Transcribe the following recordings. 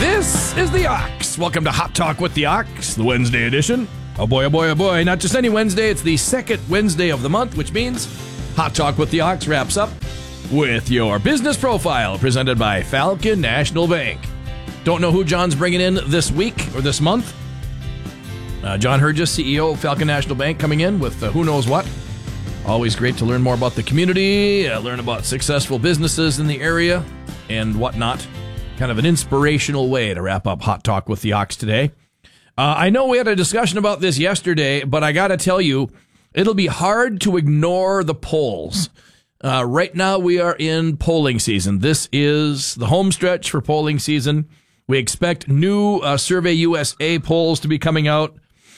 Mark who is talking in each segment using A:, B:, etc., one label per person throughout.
A: This is the Ox. Welcome to Hot Talk with the Ox, the Wednesday edition. Oh boy, oh boy, oh boy. Not just any Wednesday, it's the second Wednesday of the month, which means Hot Talk with the Ox wraps up with your business profile presented by Falcon National Bank. Don't know who John's bringing in this week or this month. John Herges, CEO of Falcon National Bank, coming in with who knows what. Always great to learn more about the community, learn about successful businesses in the area and whatnot. Kind of an inspirational way to wrap up Hot Talk with the Ox today. I know we had a discussion about this yesterday, but I got to tell you, it'll be hard to ignore the polls. Right now we are in polling season. This is the home stretch for polling season. We expect new Survey USA polls to be coming out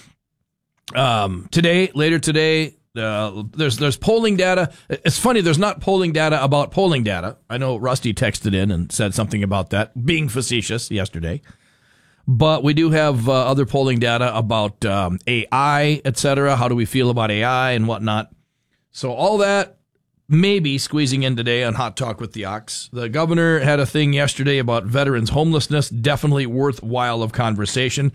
A: later today. There's polling data. It's funny, there's not polling data about polling data. I know Rusty texted in and said something about that, being facetious yesterday. But we do have other polling data about AI, etc. How do we feel about AI and whatnot? So all that may be squeezing in today on Hot Talk with the Ox. The governor had a thing yesterday about veterans' homelessness. Definitely worthwhile of conversation.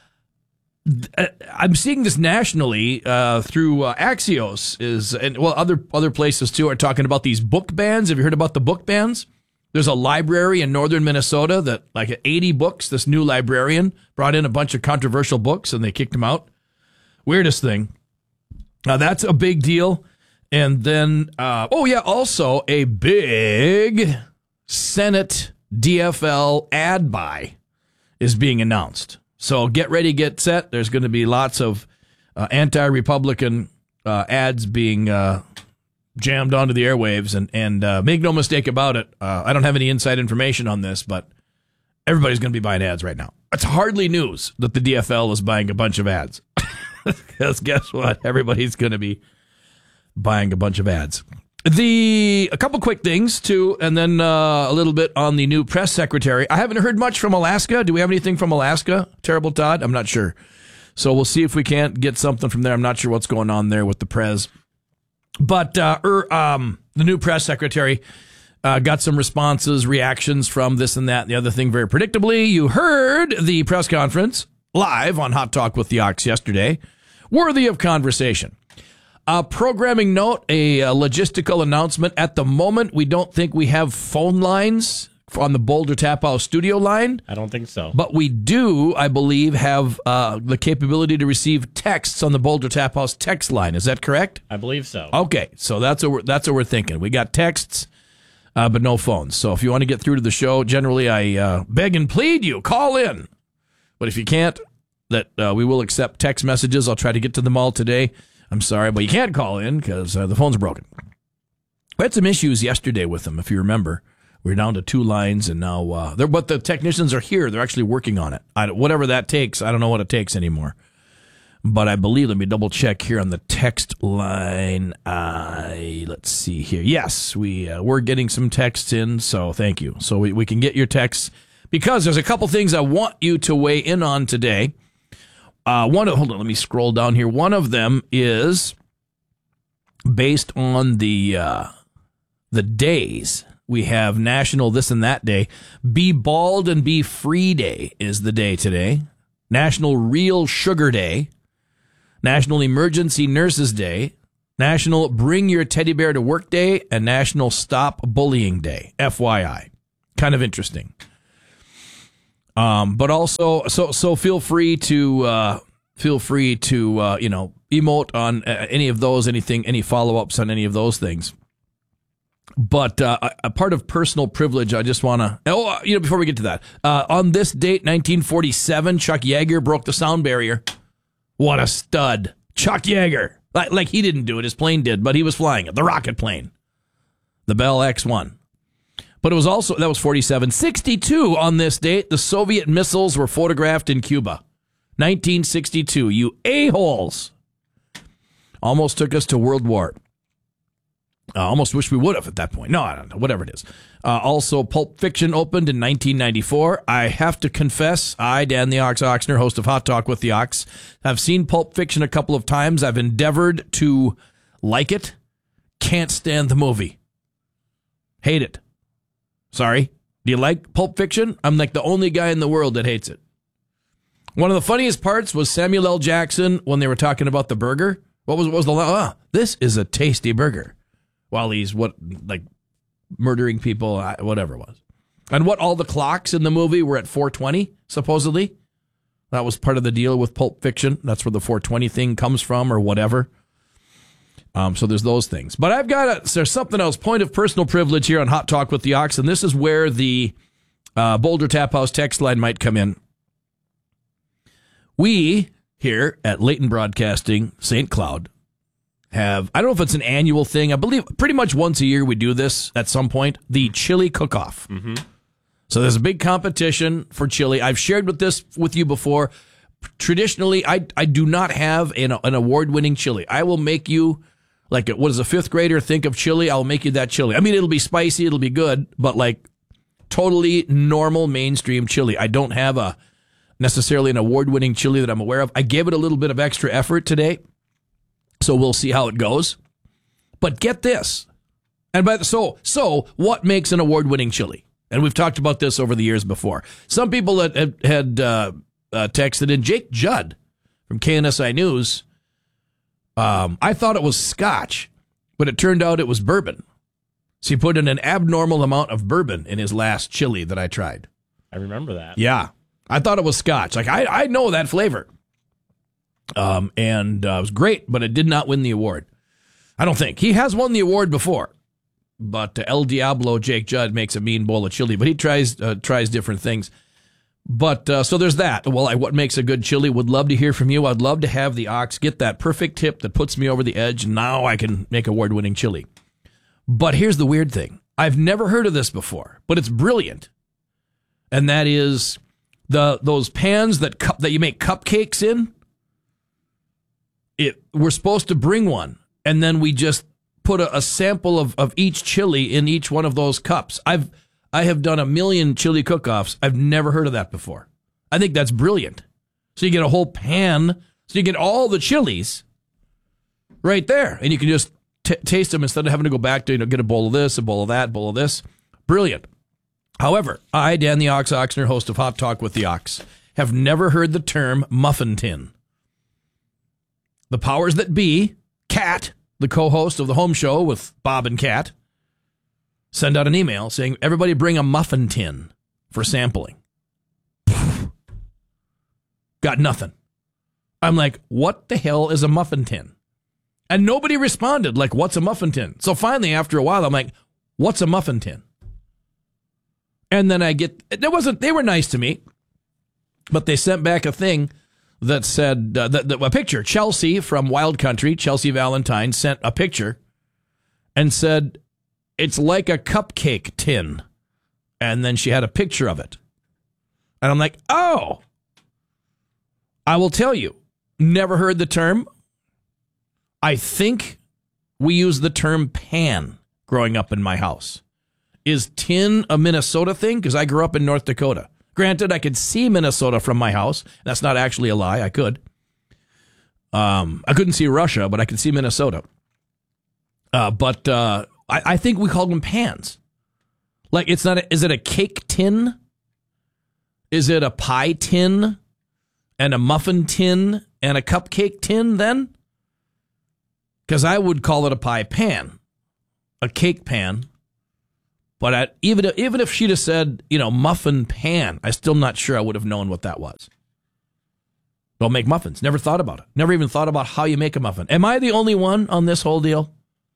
A: I'm seeing this nationally through Axios and other places too are talking about these book bans. Have you heard about the book bans? There's a library in northern Minnesota that like 80 books. This new librarian brought in a bunch of controversial books and they kicked him out. Weirdest thing. Now that's a big deal. And then also a big Senate DFL ad buy is being announced. So get ready, get set. There's going to be lots of anti-Republican ads being jammed onto the airwaves. And make no mistake about it, I don't have any inside information on this, but everybody's going to be buying ads right now. It's hardly news that the DFL is buying a bunch of ads. Because guess what? Everybody's going to be buying a bunch of ads. A couple quick things, too, and then a little bit on the new press secretary. I haven't heard much from Alaska. Do we have anything from Alaska, Terrible Todd? I'm not sure. So we'll see if we can't get something from there. I'm not sure what's going on there with the press. But the new press secretary got some responses, reactions from this and that and the other thing very predictably. You heard the press conference live on Hot Talk with the Ox yesterday. Worthy of conversation. Programming note, a logistical announcement. At the moment, we don't think we have phone lines on the Boulder Tap House studio line.
B: I don't think so.
A: But we do, I believe, have the capability to receive texts on the Boulder Tap House text line. Is that correct?
B: I believe so.
A: Okay, so that's what we're thinking. We got texts, but no phones. So if you want to get through to the show, generally I beg and plead you, call in. But if you can't, we will accept text messages. I'll try to get to them all today. I'm sorry, but you can't call in because the phone's broken. We had some issues yesterday with them, if you remember. We're down to 2 lines, and now but the technicians are here. They're actually working on it. Whatever that takes, I don't know what it takes anymore. But I believe, let me double check here on the text line. Let's see here. Yes, we're getting some texts in, so thank you. So we can get your texts because there's a couple things I want you to weigh in on today. Hold on, let me scroll down here. One of them is based on the days. We have National This and That Day. Be Bald and Be Free Day is the day today. National Real Sugar Day. National Emergency Nurses Day. National Bring Your Teddy Bear to Work Day. And National Stop Bullying Day. FYI. Kind of interesting. But also, so feel free to emote on any of those, any follow-ups on any of those things. But a part of personal privilege, I just want to, before we get to that, on this date, 1947, Chuck Yeager broke the sound barrier. What a stud. Chuck Yeager. Like he didn't do it, his plane did, but he was flying it, the rocket plane, the Bell X-1. But it was also, that was 47. 62 on this date, the Soviet missiles were photographed in Cuba. 1962. You a-holes. Almost took us to World War. Almost wish we would have at that point. No, I don't know. Whatever it is. Also, Pulp Fiction opened in 1994. I have to confess, I, Dan the Ox Oxner, host of Hot Talk with the Ox, have seen Pulp Fiction a couple of times. I've endeavored to like it. Can't stand the movie. Hate it. Sorry. Do you like Pulp Fiction? I'm like the only guy in the world that hates it. One of the funniest parts was Samuel L. Jackson when they were talking about the burger. What was the line? This is a tasty burger. While he's murdering people, whatever it was. And what all the clocks in the movie were at 420, supposedly. That was part of the deal with Pulp Fiction. That's where the 420 thing comes from or whatever. So there's those things. But there's something else. Point of personal privilege here on Hot Talk with the Ox, and this is where the Boulder Tap House text line might come in. We here at Leighton Broadcasting, St. Cloud, have, I don't know if it's an annual thing. I believe pretty much once a year we do this at some point, the chili cook-off. Mm-hmm. So there's a big competition for chili. I've shared with you before. Traditionally, I do not have an award-winning chili. I will make you, what does a fifth grader think of chili? I'll make you that chili. I mean, it'll be spicy, it'll be good, but totally normal mainstream chili. I don't have necessarily an award-winning chili that I'm aware of. I gave it a little bit of extra effort today, so we'll see how it goes. But get this. So what makes an award-winning chili? And we've talked about this over the years before. Some people had texted in. Jake Judd from KNSI News, I thought it was Scotch, but it turned out it was bourbon. So he put in an abnormal amount of bourbon in his last chili that I tried.
B: I remember that.
A: Yeah. I thought it was Scotch. I know that flavor. And it was great, but it did not win the award. I don't think. He has won the award before. But El Diablo, Jake Judd, makes a mean bowl of chili. But he tries different things. But so there's that. Well, what makes a good chili? Would love to hear from you. I'd love to have the Ox get that perfect tip that puts me over the edge. Now I can make award-winning chili. But here's the weird thing. I've never heard of this before, but it's brilliant. And that is those pans that you make cupcakes in. We're supposed to bring one, and then we just put a sample of each chili in each one of those cups. I have done a million chili cook-offs. I've never heard of that before. I think that's brilliant. So you get a whole pan, so you get all the chilies right there, and you can just taste them instead of having to go back to get a bowl of this, a bowl of that, bowl of this. Brilliant. However, I, Dan the Ox Oxner, host of Hot Talk with the Ox, have never heard the term muffin tin. The powers that be, Kat, the co-host of the home show with Bob and Kat, send out an email saying, everybody bring a muffin tin for sampling. Got nothing. I'm like, what the hell is a muffin tin? And nobody responded, what's a muffin tin? So finally, after a while, I'm like, what's a muffin tin? And then they were nice to me, but they sent back a thing that said, a picture. Chelsea from Wild Country, Chelsea Valentine, sent a picture and said, it's like a cupcake tin. And then she had a picture of it. And I'm like, oh, I will tell you, never heard the term. I think we use the term pan growing up in my house. Is tin a Minnesota thing? Because I grew up in North Dakota. Granted, I could see Minnesota from my house. That's not actually a lie. I could. I couldn't see Russia, but I could see Minnesota. But I think we call them pans. It's not. Is it a cake tin? Is it a pie tin? And a muffin tin? And a cupcake tin then? Because I would call it a pie pan. A cake pan. But even if she'd have said, muffin pan, I'm still not sure I would have known what that was. Don't make muffins. Never thought about it. Never even thought about how you make a muffin. Am I the only one on this whole deal?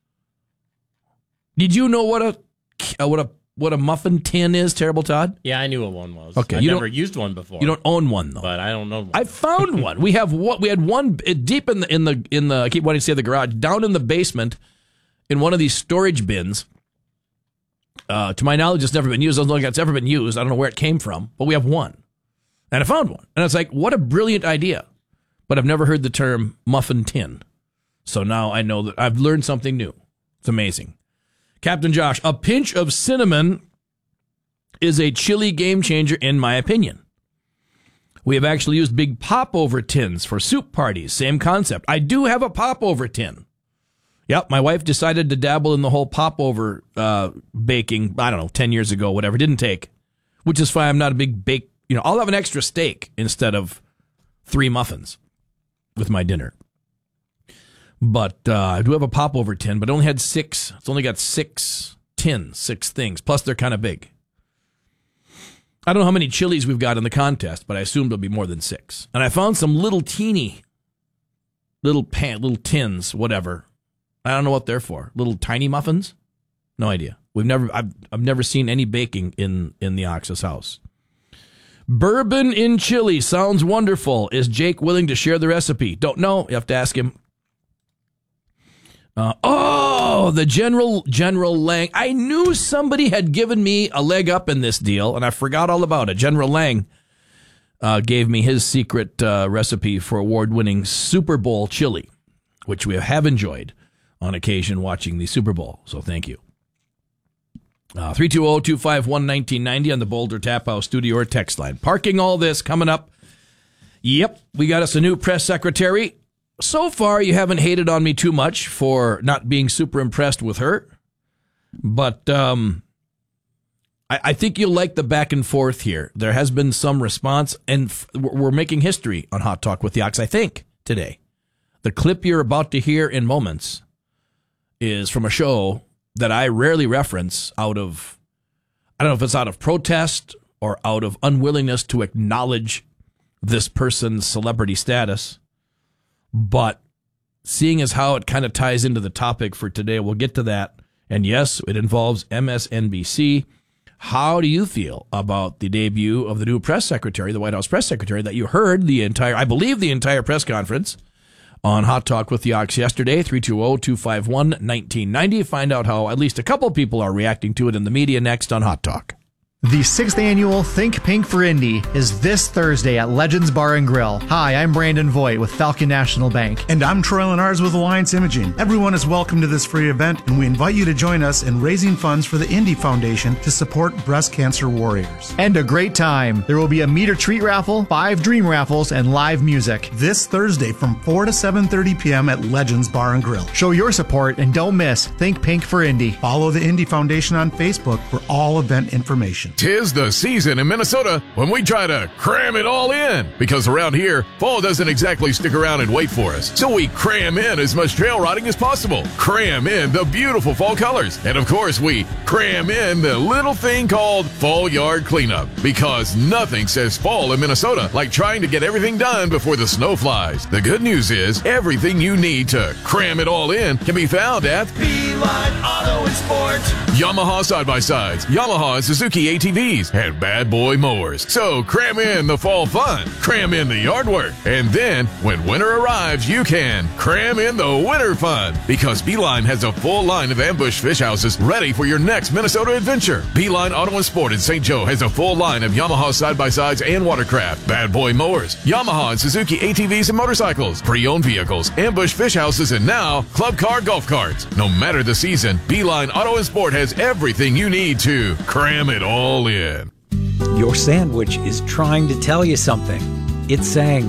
A: Did you know what a muffin tin is, Terrible Todd?
B: Yeah, I knew what one was.
A: Okay,
B: I've never used one before.
A: You don't own one though.
B: But I don't know one.
A: I found one. We had one deep in the I keep wanting to say the garage, down in the basement, in one of these storage bins. To my knowledge, it's never been used. I don't know if it's ever been used. I don't know where it came from, but we have one. And I found one. And it's like, what a brilliant idea. But I've never heard the term muffin tin. So now I know that I've learned something new. It's amazing. Captain Josh, a pinch of cinnamon is a chili game changer in my opinion. We have actually used big popover tins for soup parties. Same concept. I do have a popover tin. Yep, my wife decided to dabble in the whole popover baking, I don't know, 10 years ago, whatever. Didn't take. which is fine. I'm not a big bake. I'll have an extra steak instead of 3 muffins with my dinner. But I do have a popover tin, but it only had 6. It's only got 6 tins, 6 things. Plus, they're kind of big. I don't know how many chilies we've got in the contest, but I assume there'll be more than 6. And I found some little teeny, little tins, whatever. I don't know what they're for. Little tiny muffins? No idea. I've never seen any baking in the Ox's house. Bourbon in chili sounds wonderful. Is Jake willing to share the recipe? Don't know. You have to ask him. The General Lang. I knew somebody had given me a leg up in this deal, and I forgot all about it. General Lang gave me his secret recipe for award-winning Super Bowl chili, which we have enjoyed on occasion watching the Super Bowl. So thank you. 320-251-1990 on the Boulder Tap House studio or text line. Parking all this coming up. Yep, we got us a new press secretary. So far, you haven't hated on me too much for not being super impressed with her. But I think you'll like the back and forth here. There has been some response, and we're making history on Hot Talk with the Ox, I think, today. The clip you're about to hear in moments is from a show that I rarely reference I don't know if it's out of protest or out of unwillingness to acknowledge this person's celebrity status. But seeing as how it kind of ties into the topic for today, we'll get to that. And yes, it involves MSNBC. How do you feel about the debut of the new press secretary, the White House press secretary, that you heard the entire press conference on Hot Talk with the Ox yesterday? 320-251-1990. Find out how at least a couple people are reacting to it in the media next on Hot Talk.
C: The 6th annual Think Pink for Indy is this Thursday at Legends Bar and Grill. Hi, I'm Brandon Voigt with Falcon National Bank.
D: And I'm Troy Lenars with Alliance Imaging. Everyone is welcome to this free event, and we invite you to join us in raising funds for the Indy Foundation to support breast cancer warriors.
C: And a great time. There will be a meet or treat raffle, 5 dream raffles, and live music.
D: This Thursday from 4 to 7:30 p.m. at Legends Bar and Grill.
C: Show your support and don't miss Think Pink for Indy.
D: Follow the Indy Foundation on Facebook for all event information.
E: 'Tis the season in Minnesota when we try to cram it all in, because around here, fall doesn't exactly stick around and wait for us. So we cram in as much trail riding as possible, cram in the beautiful fall colors, and of course we cram in the little thing called fall yard cleanup, because nothing says fall in Minnesota like trying to get everything done before the snow flies. The good news is everything you need to cram it all in can be found at
F: Beeline Auto and Sport,
E: Yamaha side-by-sides, Yamaha and Suzuki ATVs, and Bad Boy mowers. So cram in the fall fun, cram in the yard work, and then when winter arrives, you can cram in the winter fun, because Beeline has a full line of ambush fish houses ready for your next Minnesota adventure. Beeline Auto and Sport in St. Joe has a full line of Yamaha side-by-sides and watercraft, Bad Boy mowers, Yamaha and Suzuki ATVs and motorcycles, pre-owned vehicles, ambush fish houses, and now club car golf carts. No matter the season, Beeline Auto and Sport has everything you need to cram it all in.
G: Your sandwich is trying to tell you something. It's saying,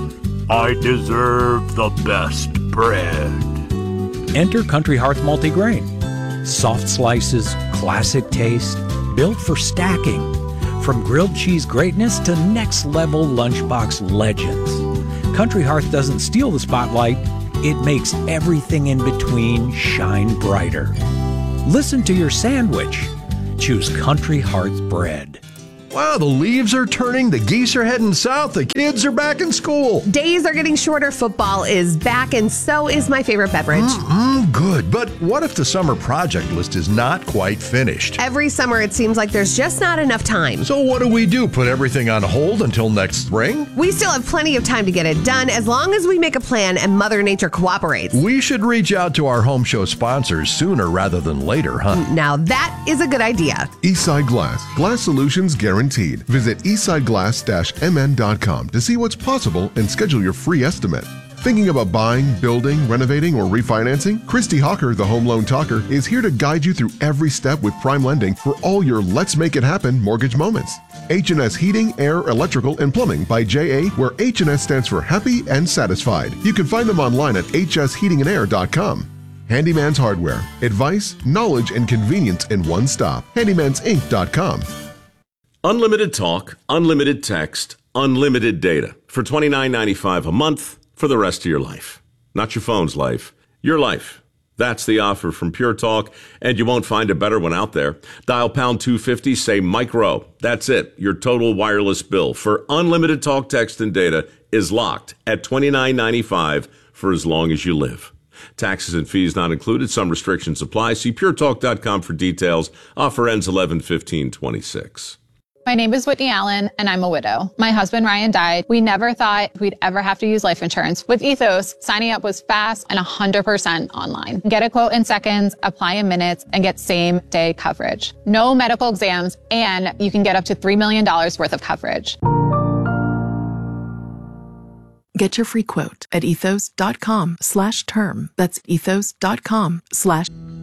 F: I deserve the best bread.
G: enter Country Hearth Multigrain. Soft slices, classic taste, built for stacking. From grilled cheese greatness to next level lunchbox legends. Country Hearth doesn't steal the spotlight, it makes everything in between shine brighter. Listen to your sandwich. Choose Country Hearth bread.
H: Wow, the leaves are turning, the geese are heading south, the kids are back in school.
I: Days are getting shorter, football is back, and so is my favorite beverage.
H: Good, but what if the summer project list is not quite finished?
I: Every summer it seems like there's just not enough time.
H: So what do? Put everything on hold until next spring?
I: We still have plenty of time to get it done as long as we make a plan and Mother Nature cooperates.
H: We should reach out to our home show sponsors sooner rather than later, huh?
I: Now that is a good idea.
J: Eastside Glass. Glass solutions guaranteed. Visit eastsideglass-mn.com to see what's possible and schedule your free estimate. Thinking about buying, building, renovating, or refinancing? Christy Hawker, the Home Loan Talker, is here to guide you through every step with Prime Lending for all your Let's Make It Happen mortgage moments. H&S Heating, Air, Electrical, and Plumbing by J.A., where H&S stands for Happy and Satisfied. You can find them online at hsheatingandair.com. Handyman's Hardware. Advice, knowledge, and convenience in one stop. handymansinc.com.
K: Unlimited talk, unlimited text, unlimited data for $29.95 a month for the rest of your life. Not your phone's life, your life. That's the offer from Pure Talk, and you won't find a better one out there. Dial pound 250, say Mike Rowe. That's it. Your total wireless bill for unlimited talk, text, and data is locked at $29.95 for as long as you live. Taxes and fees not included. Some restrictions apply. See puretalk.com for details. Offer ends 11/15/26.
L: My name is Whitney Allen, and I'm a widow. My husband, Ryan, died. We never thought we'd ever have to use life insurance. With Ethos, signing up was fast and 100% online. Get a quote in seconds, apply in minutes, and get same-day coverage. No medical exams, and you can get up to $3 million worth of coverage.
M: Get your free quote at ethos.com/term. That's ethos.com/